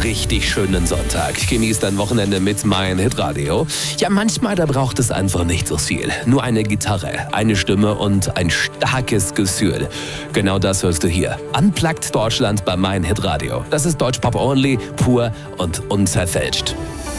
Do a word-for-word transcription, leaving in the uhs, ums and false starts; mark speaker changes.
Speaker 1: richtig schönen Sonntag. Genieß dein Wochenende mit mein Hitradio. Ja, manchmal, da braucht es einfach nicht so viel. Nur eine Gitarre, eine Stimme und ein starkes Gefühl. Genau das hörst du hier. Unplugged Deutschland bei mein Hitradio. Das ist Deutschpop only, pur und unverfälscht.